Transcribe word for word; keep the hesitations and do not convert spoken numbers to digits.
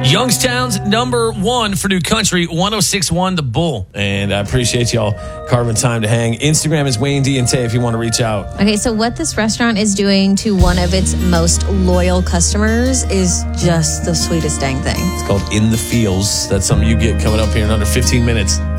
Youngstown's number one for New Country, one oh six point one The Bull. And I appreciate y'all carving time to hang. Instagram is Wayne D and Tay if you want to reach out. Okay, so what this restaurant is doing to one of its most loyal customers is just the sweetest dang thing. It's called In the Fields. That's something you get coming up here in under fifteen minutes.